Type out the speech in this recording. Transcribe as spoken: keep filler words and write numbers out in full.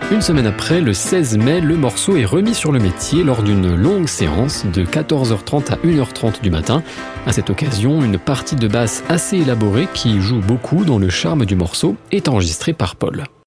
Une semaine après, le seize mai, le morceau est remis sur le métier lors d'une longue séance de quatorze heures trente à une heure trente du matin. À cette occasion, une partie de basse assez élaborée qui joue beaucoup dans le charme du morceau est enregistrée par Paul.